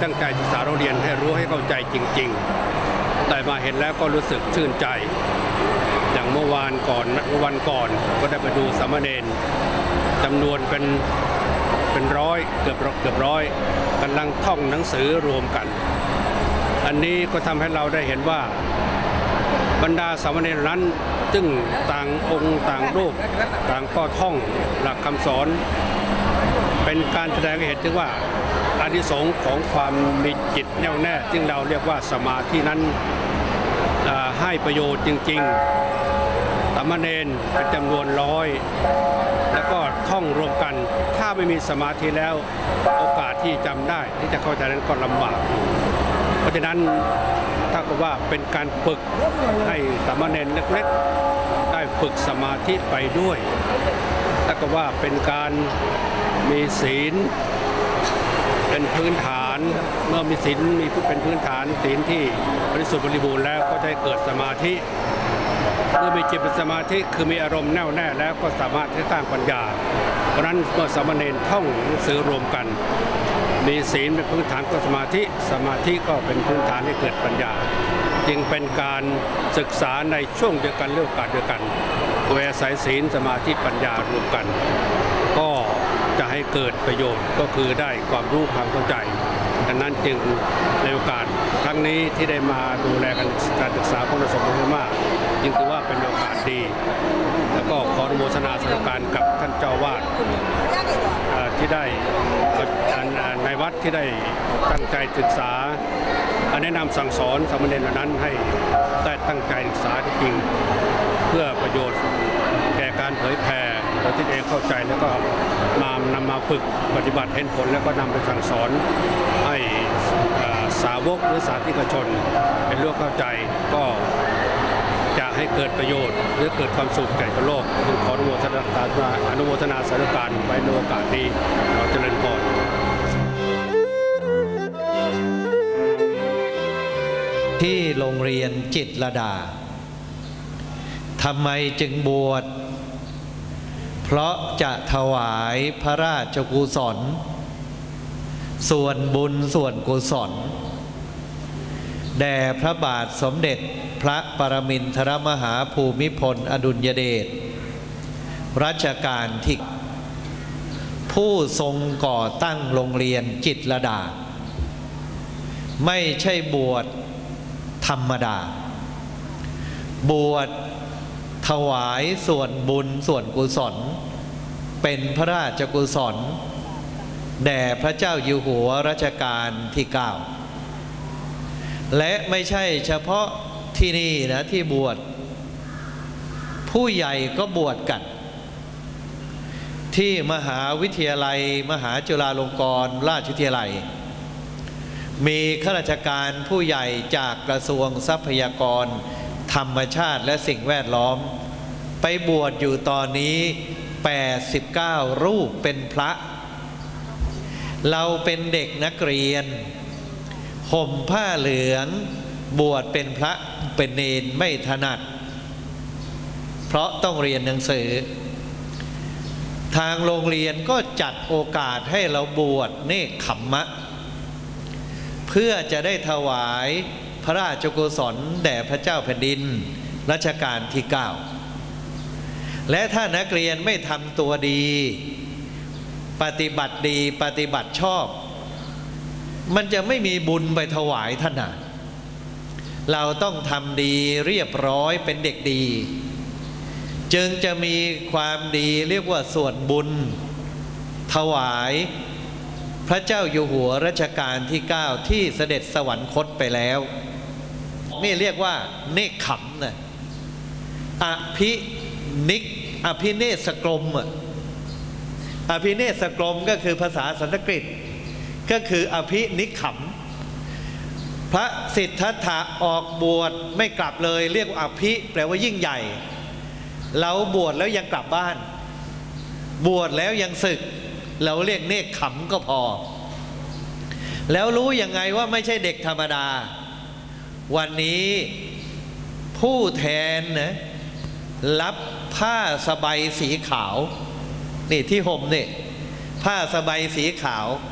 ตั้งใจศึกษาเราเรียนให้รู้ให้เข้าใจจริงๆได้มาเห็นแล้วก็รู้สึกชื่นใจอย่างเมื่อวันก่อนก็ได้ไปดูสามเณรจำนวนเป็นร้อยเกือบร้อยกำลังท่องหนังสือรวมกันอันนี้ก็ทำให้เราได้เห็นว่าบรรดาสามเณรนั้นซึ่งต่างองค์ต่างรูปต่างก็ท่องหลักคำสอนเป็นการแสดงให้เห็นถึงว่าอานิสงส์ของความมีจิตแน่วแน่ซึ่งเราเรียกว่าสมาธินั้นให้ประโยชน์จริงๆสามเณรเป็นจำนวนร้อยแล้วก็ท่องรวมกันถ้าไม่มีสมาธิแล้วโอกาสที่จำได้ที่จะเข้าใจนั้นก็ลำบากเพราะฉะนั้นถ้าก็ว่าเป็นการฝึกให้สามเณรเล็กๆได้ฝึกสมาธิไปด้วยถ้าก็ว่าเป็นการมีศีลเป็นพื้นฐานเมื่อมีศีลมีเป็นพื้นฐานศีลที่บริสุทธิ์บริบูรณ์แล้วก็จะเกิดสมาธิเมื่อมีจิตเป็นสมาธิคือมีอารมณ์แน่วแน่แล้วก็สามารถที่สร้างปัญญาเพราะนั้นเมื่อสามเณรท่องหนังสือรวมกันมีศีลเป็นพื้นฐานของสมาธิก็เป็นพื้นฐานให้เกิดปัญญาจึงเป็นการศึกษาในช่วงเดียวกันเรื่องโอกาสเดียวกันโดยอาศัยศีลสมาธิปัญญารวมกันก็จะให้เกิดประโยชน์ก็คือได้ความรู้ความเข้าใจดังนั้นจึงในโอกาสครั้งนี้ที่ได้มาดูแลการศึกษาของนักศึกษามาจึงถือว่าเป็นโอกาสดีแล้วก็ขออนุโมทนาสาธุการกับท่านเจ้าวาดที่ได้ในวัดที่ได้ตั้งใจศึกษาแนะนำสั่งสอนสามเณรนั้นให้ได้ตั้งใจศึกษาจริงเพื่อประโยชน์แก่การเผยแผ่เราที่เองเข้าใจแล้วก็นำมาฝึกปฏิบัติเห็นผลแล้วก็นำไปสั่งสอนให้สาวกหรือสาธุชนเป็นรู้เข้าใจก็จะให้เกิดประโยชน์หรือเกิดความสุขแก่โลกจึงขออนุโมทนาสาธุการไว้ในโอกาสนี้ขอเจริญพรที่โรงเรียนจิตรลดาทำไมจึงบวชเพราะจะถวายพระราชกุศลส่วนบุญส่วนกุศลแด่พระบาทสมเด็จพระปรมินทรมหาภูมิพลอดุลยเดชรัชกาลที่ผู้ทรงก่อตั้งโรงเรียนจิตรลดาไม่ใช่บวชธรรมดาบวชถวายส่วนบุญส่วนกุศลเป็นพระราชกุศลแด่พระเจ้าอยู่หัวรัชกาลที่ 9และไม่ใช่เฉพาะที่นี่นะที่บวชผู้ใหญ่ก็บวชกันที่มหาวิทยาลัยมหาจุฬาลงกรณราชวิทยาลัยมีข้าราชการผู้ใหญ่จากกระทรวงทรัพยากรธรรมชาติและสิ่งแวดล้อมไปบวชอยู่ตอนนี้89รูปเป็นพระเราเป็นเด็กนักเรียนห่มผ้าเหลืองบวชเป็นพระเป็นเณรไม่ถนัดเพราะต้องเรียนหนังสือทางโรงเรียนก็จัดโอกาสให้เราบวชเนกขัมมะเพื่อจะได้ถวายพระราชกุศลแด่พระเจ้าแผ่นดินรัชกาลที่ 9และถ้านักเรียนไม่ทำตัวดีปฏิบัติดีปฏิบัติชอบมันจะไม่มีบุญไปถวายท่านนะเราต้องทำดีเรียบร้อยเป็นเด็กดีจึงจะมีความดีเรียกว่าส่วนบุญถวายพระเจ้าอยู่หัวรัชกาลที่ 9ที่เสด็จสวรรคตไปแล้วนี่เรียกว่าเนกขัมนะอภิเนศกรมอภิเนศกรมก็คือภาษาสันสกฤตก็คืออภินิขัมพระสิทธัตถะออกบวชไม่กลับเลยเรียกว่าอภิแปลว่ายิ่งใหญ่เราบวชแล้วยังกลับบ้านบวชแล้วยังศึกเราเรียกเนกขัมก็พอแล้วรู้ยังไงว่าไม่ใช่เด็กธรรมดาวันนี้ผู้แทนนะรับผ้าสบายสีขาวนี่ที่ห่มนี่ผ้าสบายสีขาว